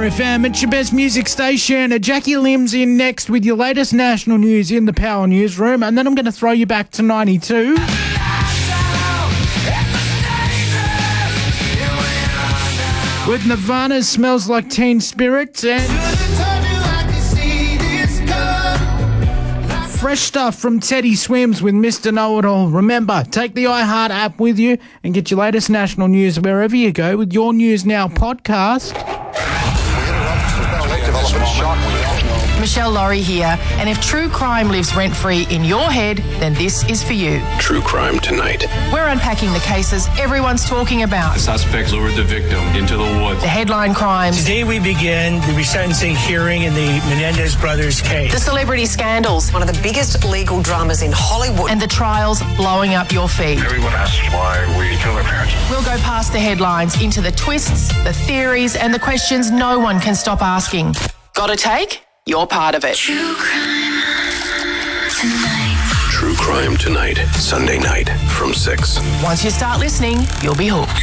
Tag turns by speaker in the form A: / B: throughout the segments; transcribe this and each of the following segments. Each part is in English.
A: FM. It's your best music station. Jackie Lim's in next with your latest national news in the Power Newsroom, and then I'm going to throw you back to 92. With Nirvana's Smells Like Teen Spirit and fresh stuff from Teddy Swims with Mr. Know-It-All. Remember, take the iHeart app with you and get your latest national news wherever you go with your News Now podcast.
B: Michelle Laurie here, and if true crime lives rent-free in your head, then this is for you.
C: True Crime Tonight.
B: We're unpacking the cases everyone's talking about.
D: The suspect lured the victim into the woods.
B: The headline crimes.
E: Today we begin the resentencing hearing in the Menendez brothers case.
B: The celebrity scandals.
F: One of the biggest legal dramas in Hollywood.
B: And the trials blowing up your feed.
G: Everyone asks why we kill our parents.
B: We'll go past the headlines into the twists, the theories, and the questions no one can stop asking. Got a take? You're part of it.
C: True Crime Tonight. Sunday night from 6.
B: Once you start listening, you'll be hooked.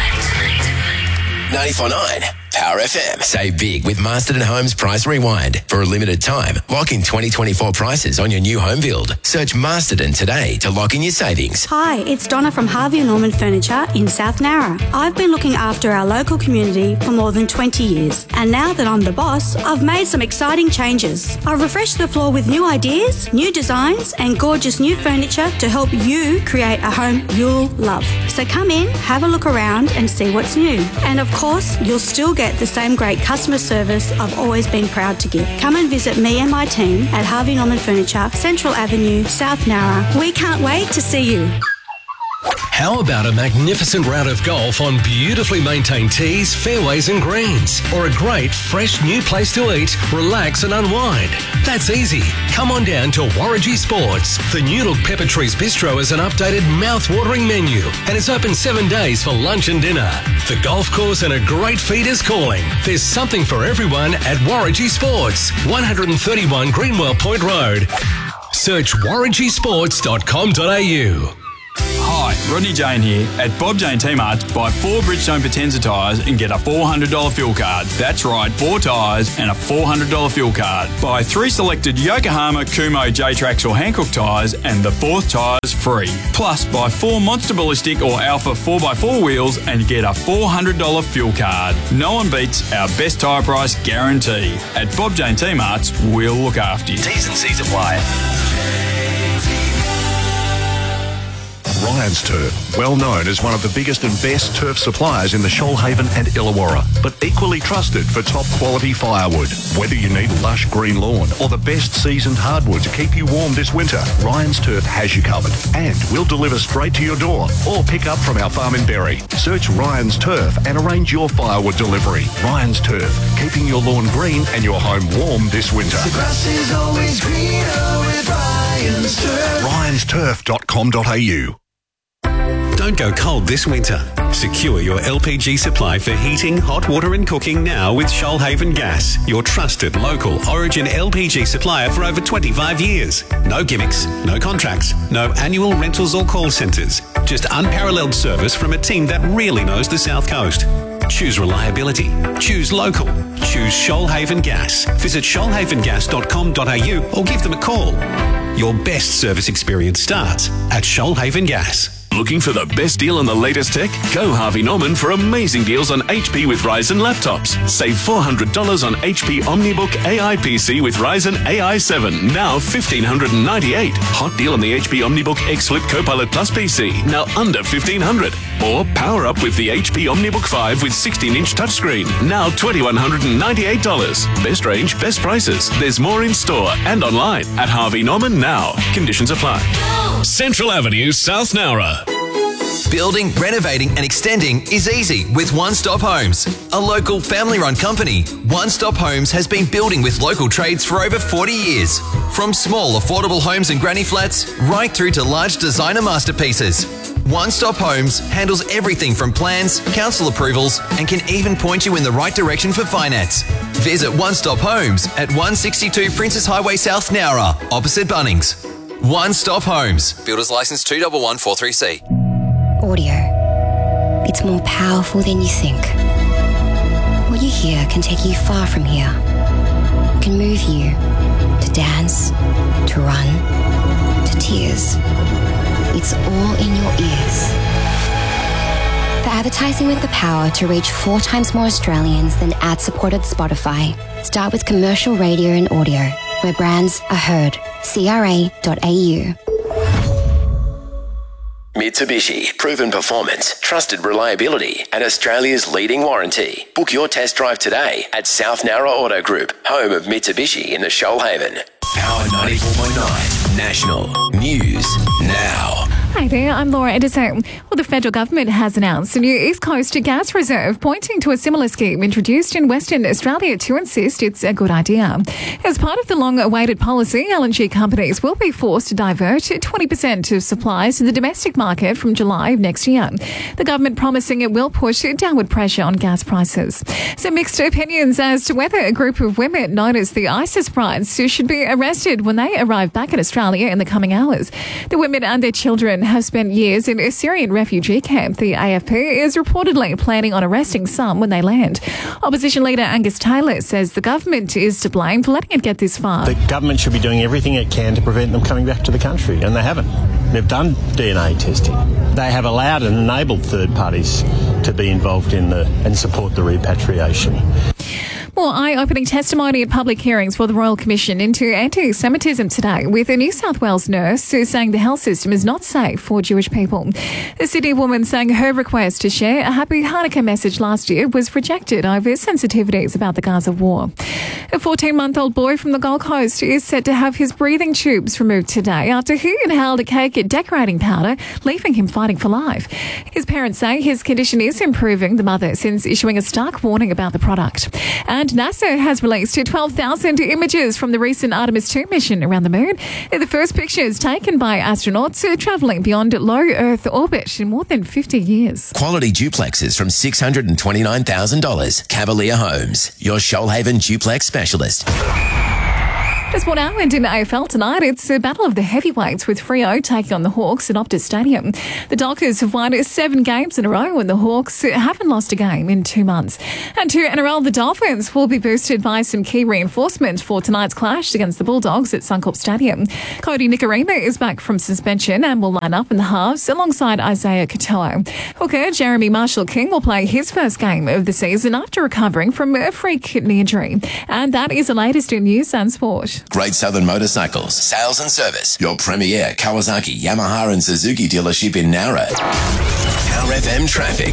H: 94.9 Power FM. Save big with Masterton Homes Price Rewind. For a limited time, lock in 2024 prices on your new home build. Search Masterton today to lock in your savings.
I: Hi, it's Donna from Harvey Norman Furniture in South Narra. I've been looking after our local community for more than 20 years. And now that I'm the boss, I've made some exciting changes. I've refreshed the floor with new ideas, new designs, and gorgeous new furniture to help you create a home you'll love. So come in, have a look around and see what's new. And of course, you'll still get the same great customer service I've always been proud to give. Come and visit me and my team at Harvey Norman Furniture, Central Avenue, South Narra. We can't wait to see you.
J: How about a magnificent round of golf on beautifully maintained tees, fairways and greens? Or a great, fresh new place to eat, relax and unwind? That's easy. Come on down to Warragee Sports. The new look Pepper Trees Bistro has an updated mouth-watering menu and it's open 7 days for lunch and dinner. The golf course and a great feed is calling. There's something for everyone at Warragee Sports, 131 Greenwell Point Road. Search warrageesports.com.au.
D: Hi, Rodney Jane here. At Bob Jane T-Marts, buy 4 Bridgestone Potenza tyres and get a $400 fuel card. That's right, 4 tyres and a $400 fuel card. Buy 3 selected Yokohama, Kumho, J-Trax or Hankook tyres and the 4th tyre's free. Plus, buy 4 Monster Ballistic or Alpha 4x4 wheels and get a $400 fuel card. No one beats our best tyre price guarantee. At Bob Jane T-Marts, we'll look after you.
H: T's and C's apply.
K: Ryan's Turf, well known as one of the biggest and best turf suppliers in the Shoalhaven and Illawarra, but equally trusted for top quality firewood. Whether you need lush green lawn or the best seasoned hardwood to keep you warm this winter, Ryan's Turf has you covered and we'll deliver straight to your door or pick up from our farm in Berry. Search Ryan's Turf and arrange your firewood delivery. Ryan's Turf, keeping your lawn green and your home warm this winter.
L: The grass is always greener with Ryan's Turf.
K: ryansturf.com.au.
M: Don't go cold this winter. Secure your LPG supply for heating, hot water and cooking now with Shoalhaven Gas, your trusted local Origin LPG supplier for over 25 years. No gimmicks, no contracts, no annual rentals or call centres. Just unparalleled service from a team that really knows the South Coast. Choose reliability. Choose local. Choose Shoalhaven Gas. Visit shoalhavengas.com.au or give them a call. Your best service experience starts at Shoalhaven Gas.
N: Looking for the best deal on the latest tech? Go Harvey Norman for amazing deals on HP with Ryzen laptops. Save $400 on HP OmniBook AI PC with Ryzen AI 7, now $1,598. Hot deal on the HP OmniBook X Flip Copilot Plus PC, now under $1,500. Or power up with the HP OmniBook 5 with 16-inch touchscreen, now $2,198. Best range, best prices. There's more in store and online at Harvey Norman now. Conditions apply.
C: Central Avenue, South Nowra.
H: Building, renovating and extending is easy with One Stop Homes. A local family-run company, One Stop Homes has been building with local trades for over 40 years. From small, affordable homes and granny flats, right through to large designer masterpieces. One Stop Homes handles everything from plans, council approvals, and can even point you in the right direction for finance. Visit One Stop Homes at 162 Princess Highway South Nowra, opposite Bunnings. One Stop Homes. Builders License 211443C.
O: Audio. It's more powerful than you think. What you hear can take you far from here. Can move you to dance, to run, to tears. It's all in your ears. For advertising with the power to reach 4 times more Australians than ad-supported Spotify, start with commercial radio and audio, where brands are heard. CRA.au.
C: Mitsubishi, proven performance, trusted reliability, and Australia's leading warranty. Book your test drive today at South Nowra Auto Group, home of Mitsubishi in the Shoalhaven. Power 94.9 National News Now.
P: Hi there, I'm Laura Edison. Well, the federal government has announced a new East Coast gas reserve, pointing to a similar scheme introduced in Western Australia to insist it's a good idea. As part of the long-awaited policy, LNG companies will be forced to divert 20% of supplies to the domestic market from July of next year. The government promising it will push downward pressure on gas prices. Some mixed opinions as to whether a group of women known as the ISIS brides should be arrested when they arrive back in Australia in the coming hours. The women and their children have spent years in a Syrian refugee camp. The AFP is reportedly planning on arresting some when they land. Opposition leader Angus Taylor says the government is to blame for letting it get this far.
Q: The government should be doing everything it can to prevent them coming back to the country, and they haven't. They've done DNA testing. They have allowed and enabled third parties to be involved in and support the repatriation.
P: More eye-opening testimony at public hearings for the Royal Commission into anti-Semitism today, with a New South Wales nurse who's saying the health system is not safe for Jewish people. The Sydney woman saying her request to share a Happy Hanukkah message last year was rejected over sensitivities about the Gaza war. A 14-month-old boy from the Gold Coast is set to have his breathing tubes removed today after he inhaled a cake decorating powder, leaving him fighting for life. His parents say his condition is improving, the mother since issuing a stark warning about the product. And NASA has released 12,000 images from the recent Artemis 2 mission around the moon. They're the first pictures taken by astronauts travelling beyond low Earth orbit in more than 50 years.
C: Quality duplexes from $629,000. Cavalier Homes, your Shoalhaven duplex specialist.
P: Just 1 hour into the AFL tonight, it's a battle of the heavyweights with Freo taking on the Hawks at Optus Stadium. The Dockers have won 7 games in a row and the Hawks haven't lost a game in 2 months. And to NRL, the Dolphins will be boosted by some key reinforcements for tonight's clash against the Bulldogs at Suncorp Stadium. Cody Nikorima is back from suspension and will line up in the halves alongside Isaiah Katoa. Hooker Jeremy Marshall-King will play his first game of the season after recovering from a freak knee injury. And that is the latest in news and sport.
C: Great Southern Motorcycles, sales and service. Your premier Kawasaki, Yamaha and Suzuki dealership in Nowra. Power FM traffic.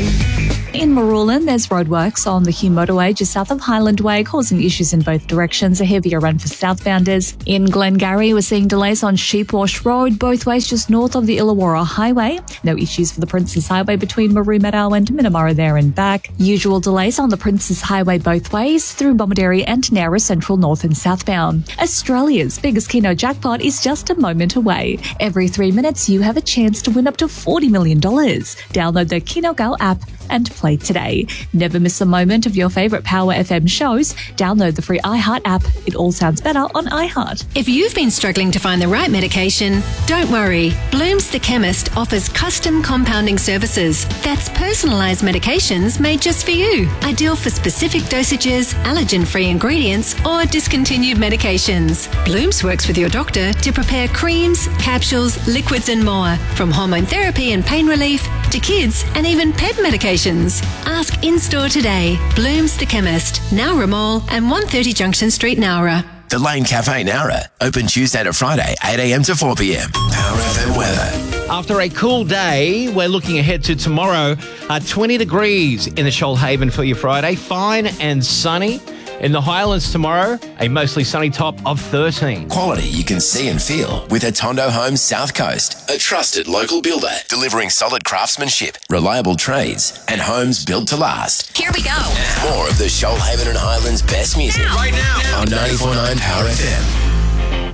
R: In Marulan, there's roadworks on the Hume Motorway just south of Highland Way, causing issues in both directions, a heavier run for southbounders. In Glengarry, we're seeing delays on Sheepwash Road, both ways just north of the Illawarra Highway. No issues for the Princes Highway between Maru Meadow and Minamara there and back. Usual delays on the Princes Highway both ways, through Bomaderry and Nowra Central north and southbound. Australia's biggest Keno jackpot is just a moment away. Every 3 minutes, you have a chance to win up to $40 million. Download the Keno Go app and play today. Never miss a moment of your favourite Power FM shows. Download the free iHeart app. It all sounds better on iHeart.
S: If you've been struggling to find the right medication, don't worry. Bloom's the Chemist offers custom compounding services. That's personalised medications made just for you. Ideal for specific dosages, allergen-free ingredients, or discontinued medications. Bloom's works with your doctor to prepare creams, capsules, liquids and more. From hormone therapy and pain relief to kids and even pet medications. Ask in-store today. Bloom's the Chemist, Nowra Mall and 130 Junction Street, Nowra.
C: The Lane Cafe Nowra, open Tuesday to Friday, 8 a.m. to 4 p.m. Power FM weather.
T: After a cool day, we're looking ahead to tomorrow. 20 degrees in the Shoalhaven for your Friday. Fine and sunny. In the Highlands tomorrow, a mostly sunny top of 13.
C: Quality you can see and feel with Atondo Homes South Coast. A trusted local builder delivering solid craftsmanship, reliable trades, and homes built to last.
S: Here we go.
C: More of the Shoalhaven and Highlands best music
S: right now
C: on 94.9 Power FM.